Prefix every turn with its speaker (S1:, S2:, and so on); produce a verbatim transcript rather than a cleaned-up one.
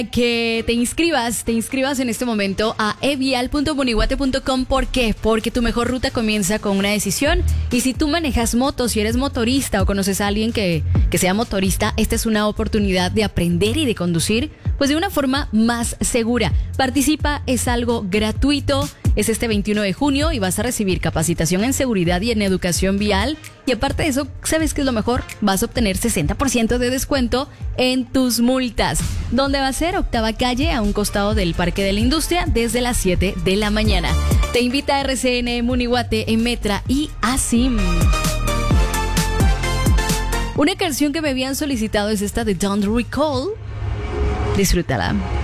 S1: Que te inscribas, te inscribas en este momento a evial punto munihuate punto com. ¿Por qué? Porque tu mejor ruta comienza con una decisión. Y si tú manejas motos, si eres motorista o conoces a alguien que, que sea motorista, esta es una oportunidad de aprender y de conducir pues de una forma más segura. Participa, es algo gratuito. Es este veintiuno de junio y vas a recibir capacitación en seguridad y en educación vial. Y aparte de eso, ¿sabes qué es lo mejor? Vas a obtener sesenta por ciento de descuento en tus multas. ¿Dónde va a ser? Octava calle, a un costado del Parque de la Industria, desde las siete de la mañana. Te invita a R C N, Munihuate, Emetra y ASIM. Una canción que me habían solicitado es esta de Don't Recall. Disfrútala.